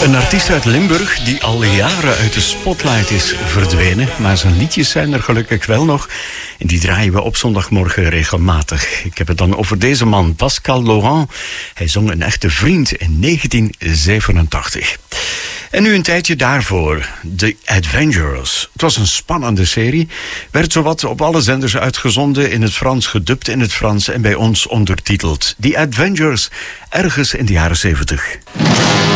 Een artiest uit Limburg die al jaren uit de spotlight is verdwenen. Maar zijn liedjes zijn er gelukkig wel nog. En die draaien we op zondagmorgen regelmatig. Ik heb het dan over deze man, Pascal Laurent. Hij zong Een echte vriend in 1987. En nu een tijdje daarvoor, The Avengers. Het was een spannende serie. Werd zowat op alle zenders uitgezonden, in het Frans, gedubt in het Frans en bij ons ondertiteld. The Avengers, ergens in de jaren 70.